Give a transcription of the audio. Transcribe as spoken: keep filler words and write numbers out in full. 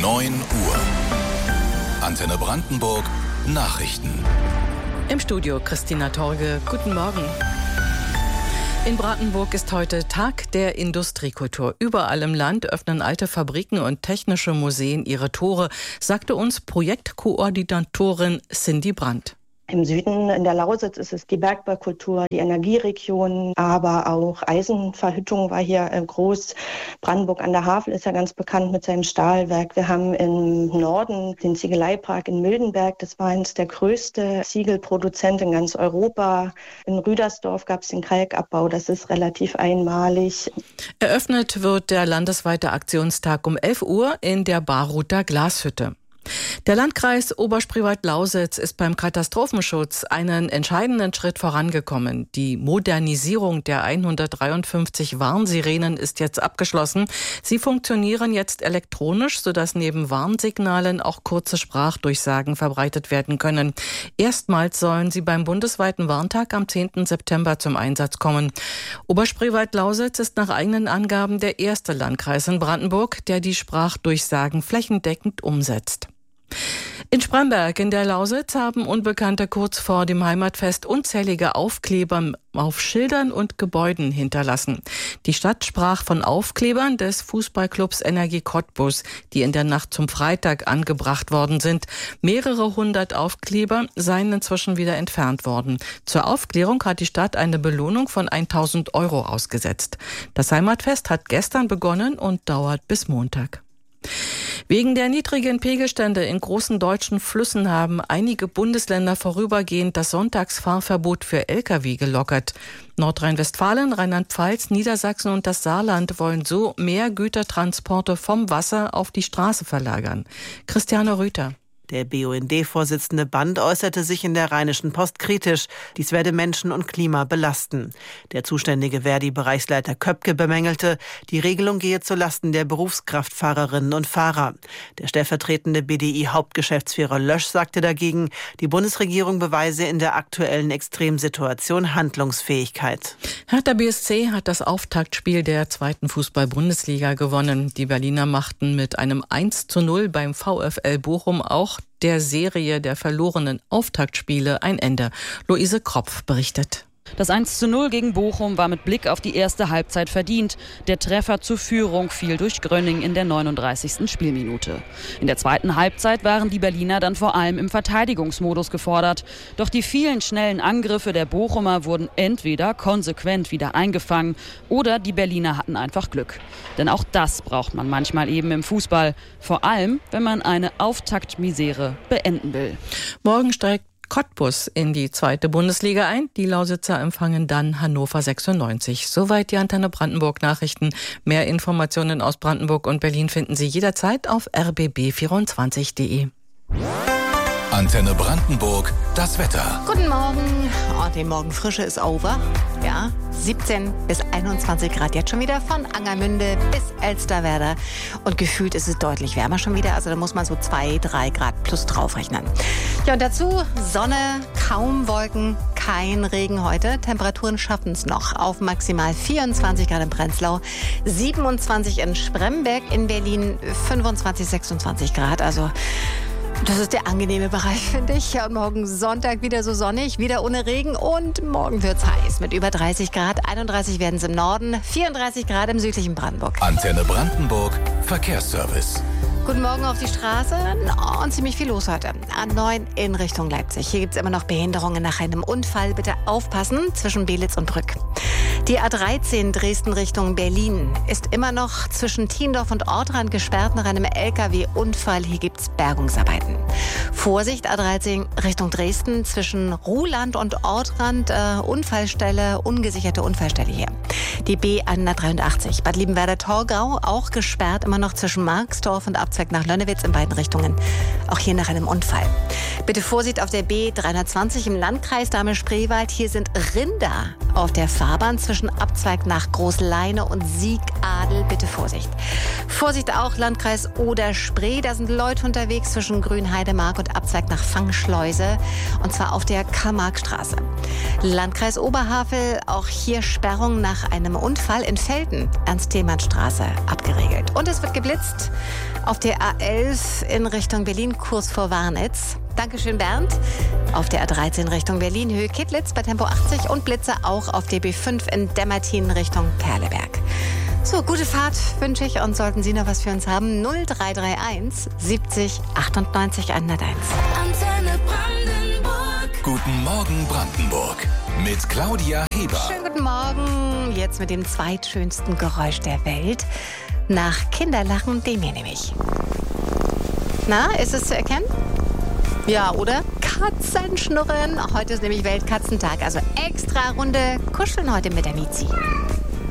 neun Uhr. Antenne Brandenburg Nachrichten. Im Studio Christina Torge. Guten Morgen. In Brandenburg ist heute Tag der Industriekultur. Überall im Land öffnen alte Fabriken und technische Museen ihre Tore, sagte uns Projektkoordinatorin Cindy Brandt. Im Süden in der Lausitz ist es die Bergbaukultur, die Energieregion, aber auch Eisenverhüttung war hier groß. Brandenburg an der Havel ist ja ganz bekannt mit seinem Stahlwerk. Wir haben im Norden den Ziegeleipark in Mildenberg. Das war eines der größten Ziegelproduzenten in ganz Europa. In Rüdersdorf gab es den Kalkabbau. Das ist relativ einmalig. Eröffnet wird der landesweite Aktionstag um elf Uhr in der Baruther Glashütte. Der Landkreis Oberspreewald-Lausitz ist beim Katastrophenschutz einen entscheidenden Schritt vorangekommen. Die Modernisierung der hundertdreiundfünfzig Warnsirenen ist jetzt abgeschlossen. Sie funktionieren jetzt elektronisch, sodass neben Warnsignalen auch kurze Sprachdurchsagen verbreitet werden können. Erstmals sollen sie beim bundesweiten Warntag am zehnten September zum Einsatz kommen. Oberspreewald-Lausitz ist nach eigenen Angaben der erste Landkreis in Brandenburg, der die Sprachdurchsagen flächendeckend umsetzt. In Spremberg in der Lausitz haben Unbekannte kurz vor dem Heimatfest unzählige Aufkleber auf Schildern und Gebäuden hinterlassen. Die Stadt sprach von Aufklebern des Fußballclubs Energie Cottbus, die in der Nacht zum Freitag angebracht worden sind. Mehrere hundert Aufkleber seien inzwischen wieder entfernt worden. Zur Aufklärung hat die Stadt eine Belohnung von tausend Euro ausgesetzt. Das Heimatfest hat gestern begonnen und dauert bis Montag. Wegen der niedrigen Pegelstände in großen deutschen Flüssen haben einige Bundesländer vorübergehend das Sonntagsfahrverbot für L K W gelockert. Nordrhein-Westfalen, Rheinland-Pfalz, Niedersachsen und das Saarland wollen so mehr Gütertransporte vom Wasser auf die Straße verlagern. Christiane Rüther. Der B U N D-Vorsitzende Band äußerte sich in der Rheinischen Post kritisch. Dies werde Menschen und Klima belasten. Der zuständige Verdi-Bereichsleiter Köpke bemängelte, die Regelung gehe zulasten der Berufskraftfahrerinnen und Fahrer. Der stellvertretende B D I-Hauptgeschäftsführer Lösch sagte dagegen, die Bundesregierung beweise in der aktuellen Extremsituation Handlungsfähigkeit. Hertha B S C hat das Auftaktspiel der zweiten Fußball-Bundesliga gewonnen. Die Berliner machten mit einem eins zu null beim VfL Bochum auch der Serie der verlorenen Auftaktspiele ein Ende. Luise Kropf berichtet. Das eins zu null gegen Bochum war mit Blick auf die erste Halbzeit verdient. Der Treffer zur Führung fiel durch Grönning in der neununddreißigsten Spielminute. In der zweiten Halbzeit waren die Berliner dann vor allem im Verteidigungsmodus gefordert. Doch die vielen schnellen Angriffe der Bochumer wurden entweder konsequent wieder eingefangen oder die Berliner hatten einfach Glück. Denn auch das braucht man manchmal eben im Fußball. Vor allem, wenn man eine Auftaktmisere beenden will. Morgen steigt Cottbus in die zweite Bundesliga ein. Die Lausitzer empfangen dann Hannover sechsundneunzig. Soweit die Antenne Brandenburg Nachrichten. Mehr Informationen aus Brandenburg und Berlin finden Sie jederzeit auf r b b vierundzwanzig punkt de. Antenne Brandenburg, das Wetter. Guten Morgen. Oh, die Morgenfrische ist over. Ja, siebzehn bis einundzwanzig Grad jetzt schon wieder von Angermünde bis Elsterwerda. Und gefühlt ist es deutlich wärmer schon wieder. Also da muss man so zwei, drei Grad plus draufrechnen. Ja, und dazu Sonne, kaum Wolken, kein Regen heute. Temperaturen schaffen es noch auf maximal vierundzwanzig Grad in Prenzlau, siebenundzwanzig in Spremberg, in Berlin fünfundzwanzig, sechsundzwanzig Grad. Also das ist der angenehme Bereich, finde ich. Ja, und morgen Sonntag wieder so sonnig, wieder ohne Regen. Und morgen wird's heiß mit über dreißig Grad. einunddreißig werden es im Norden, vierunddreißig Grad im südlichen Brandenburg. Antenne Brandenburg, Verkehrsservice. Guten Morgen auf die Straße. Oh, und ziemlich viel los heute. A neun in Richtung Leipzig. Hier gibt es immer noch Behinderungen nach einem Unfall. Bitte aufpassen zwischen Belitz und Brück. Die A dreizehn Dresden Richtung Berlin ist immer noch zwischen Tiendorf und Ortrand gesperrt nach einem L K W-Unfall. Hier gibt es Bergungsarbeiten. Vorsicht, A dreizehn Richtung Dresden zwischen Ruhland und Ortrand. Äh, Unfallstelle, ungesicherte Unfallstelle hier. Die B hundertdreiundachtzig Bad Liebenwerda-Torgau auch gesperrt, immer noch zwischen Marksdorf und Abzweig nach Lönnewitz in beiden Richtungen. Auch hier nach einem Unfall. Bitte Vorsicht auf der B dreihundertzwanzig im Landkreis Dahme-Spreewald. Hier sind Rinder Auf der Fahrbahn zwischen Abzweig nach Großleine und Siegadel bitte Vorsicht. Vorsicht auch Landkreis Oder-Spree. Da sind Leute unterwegs zwischen Grünheidemark und Abzweig nach Fangschleuse. Und zwar auf der Karl-Marx-Straße. Landkreis Oberhavel, auch hier Sperrung nach einem Unfall in Velten. Ernst-Thälmann-Straße abgeregelt. Und es wird geblitzt auf der A elf in Richtung Berlin, Kurs vor Warnitz. Dankeschön, Bernd. Auf der A dreizehn Richtung Berlin, Höhe Kittlitz bei Tempo achtzig und Blitze auch auf D B fünf in Demmertin Richtung Perleberg. So, gute Fahrt wünsche ich und sollten Sie noch was für uns haben, null drei drei eins siebzig achtundneunzig hunderteins. Antenne Brandenburg. Guten Morgen Brandenburg mit Claudia Heber. Schönen guten Morgen, jetzt mit dem zweitschönsten Geräusch der Welt. Nach Kinderlachen, dem hier nämlich. Na, ist es zu erkennen? Ja, oder? Katzenschnurren. Heute ist nämlich Weltkatzentag, also extra Runde kuscheln heute mit der Mizi.